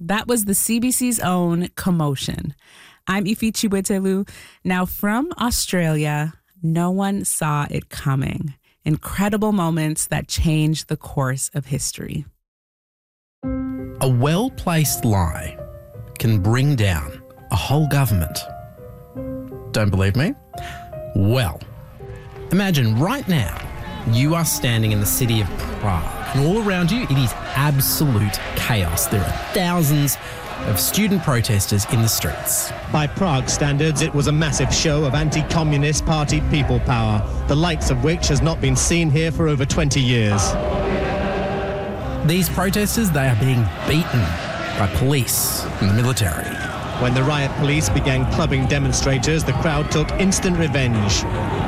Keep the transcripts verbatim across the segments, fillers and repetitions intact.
That was the C B C's own Commotion. I'm Ife Chiwetelu. Now, from Australia, no one saw it coming. Incredible moments that changed the course of history. A well-placed lie can bring down a whole government. Don't believe me? Well, imagine right now you are standing in the city of Prague, and all around you it is absolute chaos. There are thousands of student protesters in the streets. By Prague standards, it was a massive show of anti-communist party people power, the likes of which has not been seen here for over twenty years. These protesters, they are being beaten by police and the military. When the riot police began clubbing demonstrators, the crowd took instant revenge.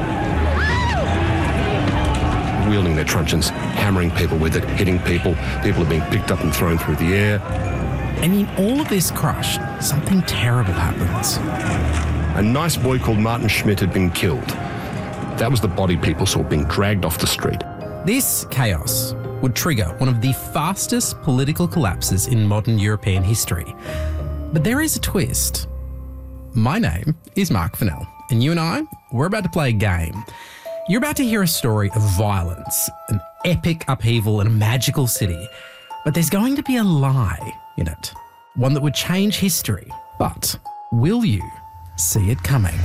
Wielding their truncheons, hammering people with it, hitting people. People are being picked up and thrown through the air. And in all of this crush, something terrible happens. A nice boy called Martin Schmidt had been killed. That was the body people saw being dragged off the street. This chaos would trigger one of the fastest political collapses in modern European history. But there is a twist. My name is Mark Fennell, and you and I, we're about to play a game. You're about to hear a story of violence, an epic upheaval in a magical city. But there's going to be a lie in it, one that would change history. But will you see it coming?